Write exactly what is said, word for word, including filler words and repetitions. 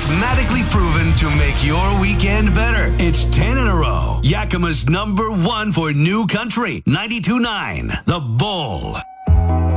mathematically proven to make your weekend better. It's ten in a row. Yakima's number one for new country. ninety-two point nine The Bull.